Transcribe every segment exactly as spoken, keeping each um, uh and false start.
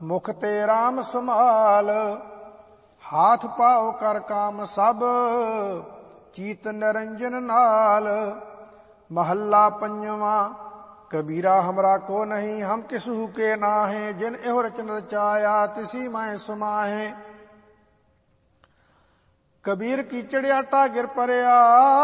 मुख ते राम संभाल। हाथ पाओ कर काम सब चीत निरंजन नाल। महला पंजवा। कबीरा हमरा को नहीं हम किसहु के नाहे। जिन एहो रचन रचाया तिसी मैं समाहे। कबीर कीचड़ आटा गिर परया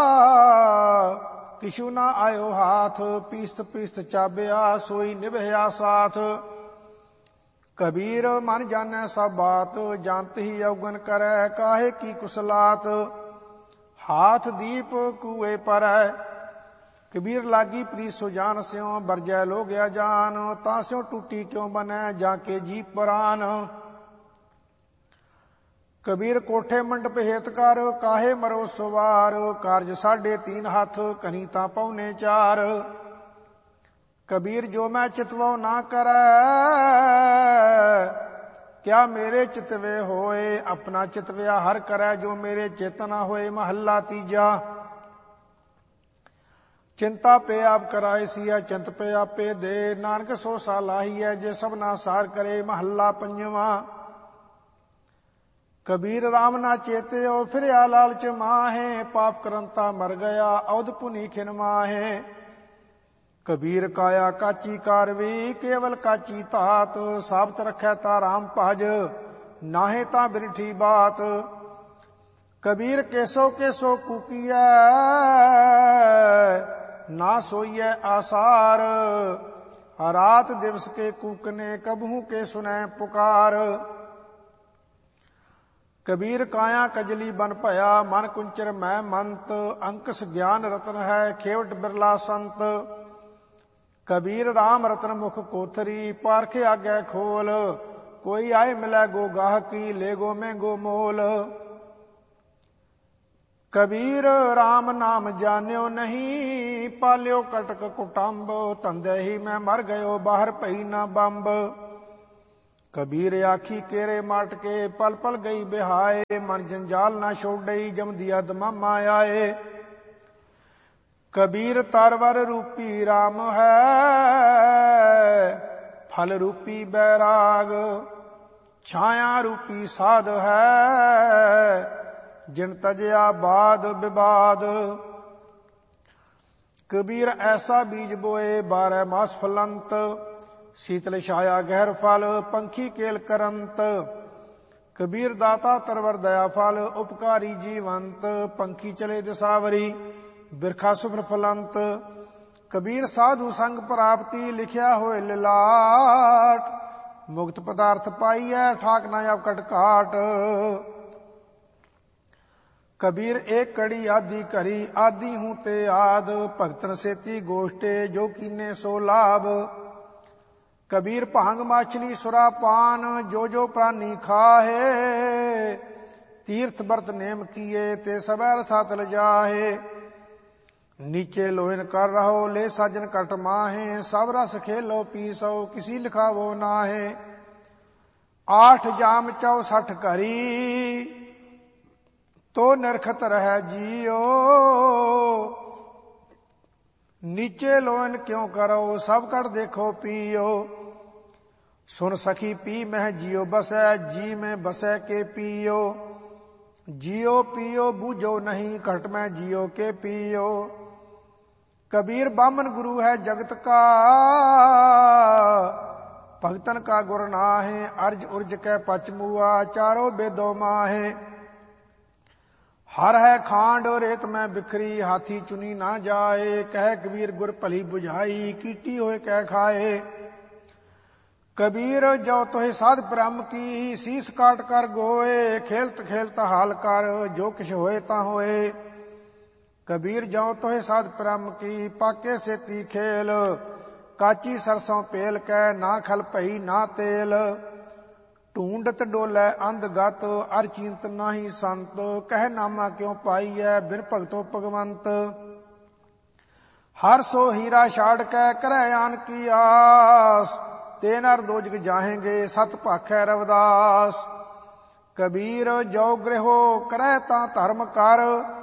किशु ना आयो हाथ। पीस्त पीस्त चाबिया सोई निभया साथ। कबीर मन जाने सब बात जानत ही अवगन करे काहे की कुसलात। हाथ दीप कुए पर कबीर लागी प्री सुजान स्यों बरजै लो गया जान। तास्यों टूटी क्यों बने जाके जी परान। कबीर कोठे मंडप हेत कर काहे मरो सवार। कारज साढ़े तीन हाथ कनीता पौने चार। कबीर जो मैं चितवो ना करे क्या मेरे चितवे होए। अपना चितव्या हर करे जो मेरे चित न होए। महला तीजा। चिंता पे आप कराए सिया चिंत पे आपे दे। नानक सो सालाही है जे सबना सार करे। महला पंजवा। कबीर राम ना चेते ओ फिर आ लालच माहे। पाप करंता मर गया औध पुनी खिन माहे। कबीर काया काची कारवी केवल काची तात। साबत रखै ता राम भज नाहे ता बिरठी बात। कबीर केसो केसो कूकीऐ ना सोईऐ आसार। रात दिवस के कूकने कबहू के सुनै पुकार। कबीर काया कजली बन भया मन कुंचर मैं मंत। अंकस ज्ञान रतन है खेवट बिरला संत। कबीर राम रतन मुख कोथरी पारखे आगे खोल। कोई आए मिलै गो गाहकी ले गो महंगो मोल। कबीर राम नाम जान्यो नहीं पाल्यो कटक कुटुंब। तंदे ही मैं मर गयो बाहर पई ना बंब। कबीर आखी केरे माट के पल पल गई बिहाए। मन जंजाल ना छोड़ई जम दिया दमामा आए। कबीर तरवर रूपी राम है फल रूपी बैराग। छाया रूपी साध है जिन तजया बाद विवाद। कबीर ऐसा बीज बोए बारह मास फलंत। शीतल छाया गहर फल पंखी केल करंत। कबीर दाता तरवर दया फल उपकारी जीवंत। पंखी चले दिसावरी बिरखा सुभ्र फलंत। कबीर साधु संग प्राप्ति लिखिया होए लिलाट। मुक्त पदार्थ पाइए ठाक न अब कटकाट। कबीर एक कड़ी आदि करी आदि हूं ते आद। भगतन सेती गोष्ठे जो कीने सो लाभ। कबीर भांग माछली सुरा पान जो जो प्राणी खाहे। तीर्थ व्रत नेम किए ते सब रथा तल जाहे। नीचे लोहन कर रहो ले साजन कट माहे। सब रस खेलो पीसो किसी लिखावो नाहे। आठ जाम चौसठ करी तो निरखत रह जियो। नीचे लोहन क्यों करो सब कट देखो पियो। सुन सखी पी मह जियो बसै जी में बसै के पियो। जियो पियो बूझो नहीं घट में जियो के पियो। कबीर बामन गुरु है जगत का भगतन का गुर नाहे। अर्ज उर्ज कै पचमुआ चारों बेदो माहे। हर है खांड रेत में बिखरी हाथी चुनी ना जाए। कह कबीर गुर भली बुझाई कीटी होए कह खाए। कबीर जो तोहे साध ब्रह्म की शीस काट कर गोए। खेलत खेलत हाल कर जो किछ होए ता होए। कबीर जो तोहे साध ब्रह्म की पाके सेती खेल। काची सरसों पेल कै ना खल पई ना तेल। ढूंढत डोलै अंध गत अर चींत नाही संत। कह नामा क्यों पाई है बिन भगतो भगवंत। हर सो हीरा छाड़ कै करे आन की आस। ते नर दोजग जाहेंगे सत भाखै रविदास। कबीर जो गृहो करे ता धर्म कर।